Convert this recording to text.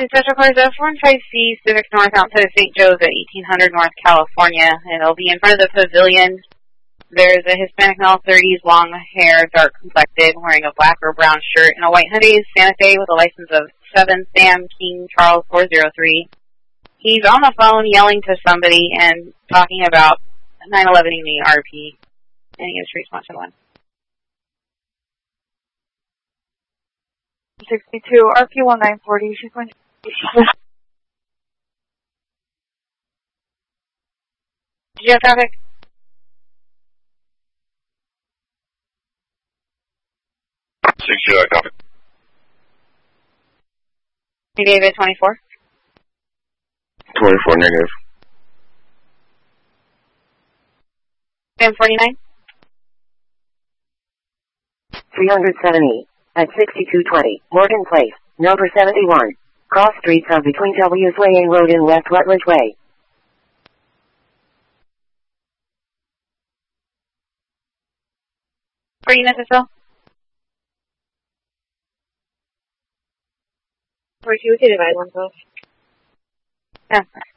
Special Cars F15C Civic North outside of St. Joe's at 1800 North California. It'll be in front of the pavilion. There's a Hispanic male, 30s, long hair, dark complected, wearing a black or brown shirt and a white Hyundai Santa Fe with a license of 7 Sam King Charles 403. He's on the phone yelling to somebody and talking about 911ing the RP. And he gives response to one. 62, RP 1940, she's going to... Did you have traffic? Copy. David 24. 24 negative. Sam 49. 370 at 6220 Morgan Place, number 71. Cross streets of between W. Swaying Road and West Rutledge Way. For units to fill? 42, we could divide 112. Yeah.